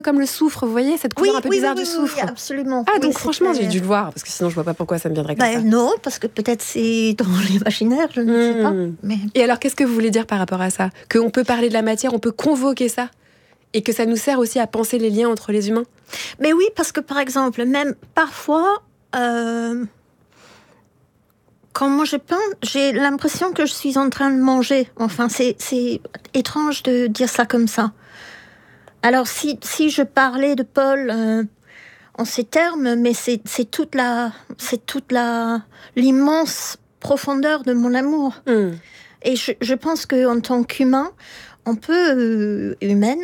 comme le soufre, vous voyez, cette couleur un peu bizarre du soufre. Oui, absolument. Ah, donc franchement, j'ai dû le voir, parce que sinon je vois pas pourquoi ça me viendrait comme ça. Non, parce que peut-être c'est dans l'imaginaire, je ne sais pas. Mais... Et alors, qu'est-ce que vous voulez dire par rapport à ça ? Qu'on peut parler de la matière, on peut convoquer ça ? Et que ça nous sert aussi à penser les liens entre les humains ? Mais oui, parce que par exemple, même parfois, quand moi je peins, j'ai l'impression que je suis en train de manger. Enfin, c'est étrange de dire ça comme ça. Alors, si je parlais de Paul en ces termes, mais c'est toute l'immense profondeur de mon amour. Et je pense qu'en tant qu'humain, on peut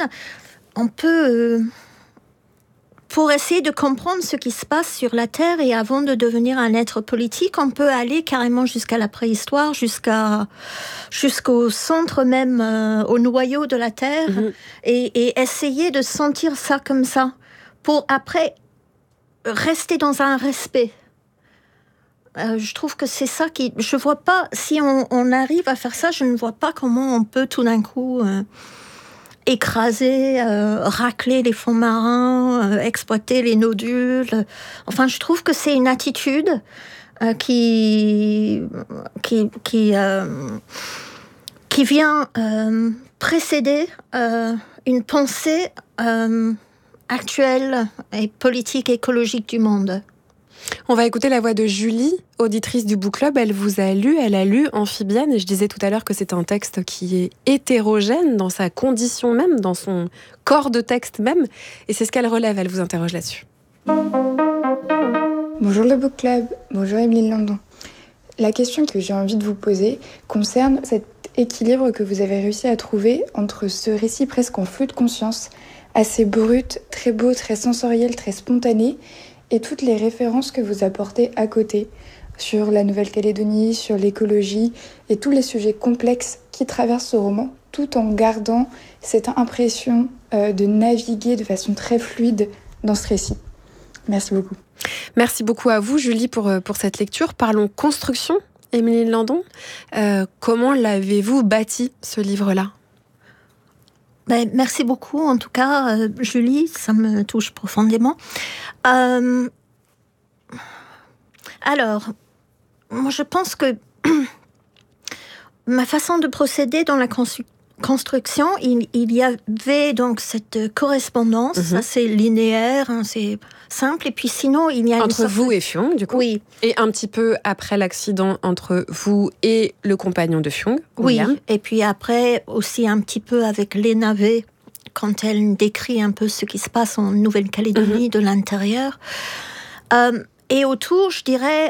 pour essayer de comprendre ce qui se passe sur la Terre, et avant de devenir un être politique, on peut aller carrément jusqu'à la préhistoire, jusqu'au centre même, au noyau de la Terre, et essayer de sentir ça comme ça, pour après rester dans un respect. Je trouve que c'est ça je vois pas, si on arrive à faire ça, je ne vois pas comment on peut tout d'un coup écraser, racler les fonds marins, exploiter les nodules. Enfin, je trouve que c'est une attitude qui vient précéder une pensée actuelle et politique, écologique du monde. On va écouter la voix de Julie, auditrice du Book Club. Elle vous a lu, elle a lu Amphibienne, et je disais tout à l'heure que c'est un texte qui est hétérogène dans sa condition même, dans son corps de texte même, et c'est ce qu'elle relève, elle vous interroge là-dessus. Bonjour le Book Club, bonjour Émilie Landon. La question que j'ai envie de vous poser concerne cet équilibre que vous avez réussi à trouver entre ce récit presque en flux de conscience, assez brut, très beau, très sensoriel, très spontané, et toutes les références que vous apportez à côté sur la Nouvelle-Calédonie, sur l'écologie et tous les sujets complexes qui traversent ce roman, tout en gardant cette impression de naviguer de façon très fluide dans ce récit. Merci beaucoup. Merci beaucoup à vous, Julie, pour cette lecture. Parlons construction, Émilie Landon. Comment l'avez-vous bâti, ce livre-là ? Merci beaucoup, en tout cas, Julie, ça me touche profondément. Alors, moi je pense que ma façon de procéder dans la construction, il y avait donc cette correspondance, ça c'est linéaire, hein, c'est simple, et puis sinon il y a entre vous et Fiong, du coup. Oui. Et un petit peu après l'accident entre vous et le compagnon de Fiong, William. Oui, et puis après aussi un petit peu avec Léna V, quand elle décrit un peu ce qui se passe en Nouvelle-Calédonie de l'intérieur. Et autour, je dirais,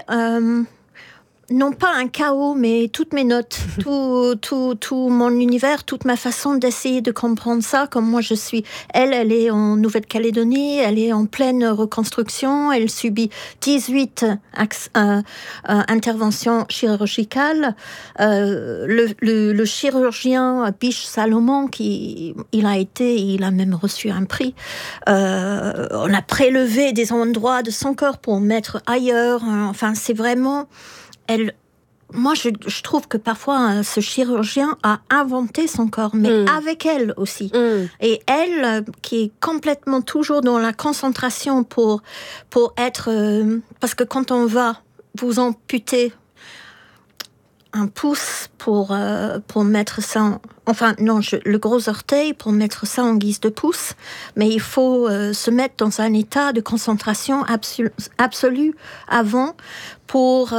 non pas un chaos, mais toutes mes notes, tout mon univers, toute ma façon d'essayer de comprendre ça, comme moi je suis. Elle est en Nouvelle-Calédonie, elle est en pleine reconstruction, elle subit 18 interventions chirurgicales. Le chirurgien Biche Salomon, il a même reçu un prix. On a prélevé des endroits de son corps pour mettre ailleurs. Enfin, c'est vraiment... Moi, je trouve que parfois, ce chirurgien a inventé son corps, mais avec elle aussi. Et elle, qui est complètement toujours dans la concentration pour être... parce que quand on va vous amputer un pouce pour mettre ça... le gros orteil pour mettre ça en guise de pouce, mais il faut se mettre dans un état de concentration absolue avant pour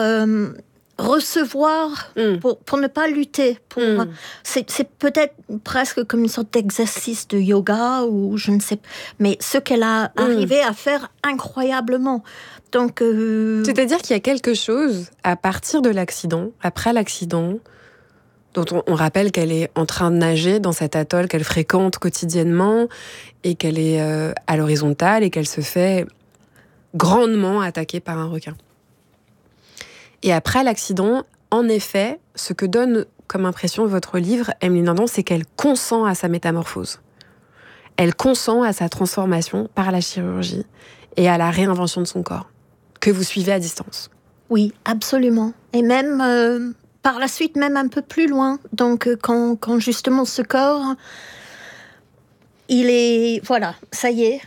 recevoir, pour ne pas lutter. C'est peut-être presque comme une sorte d'exercice de yoga, ou je ne sais, mais ce qu'elle a arrivé à faire incroyablement. Donc, c'est-à-dire qu'il y a quelque chose, à partir de l'accident, après l'accident, dont on rappelle qu'elle est en train de nager dans cet atoll qu'elle fréquente quotidiennement, et qu'elle est à l'horizontale, et qu'elle se fait grandement attaquer par un requin. Et après l'accident, en effet, ce que donne comme impression votre livre, Émilie Landon, c'est qu'elle consent à sa métamorphose. Elle consent à sa transformation par la chirurgie et à la réinvention de son corps, que vous suivez à distance. Oui, absolument. Et même, par la suite, même un peu plus loin. Donc, quand justement ce corps il est, voilà, ça y est,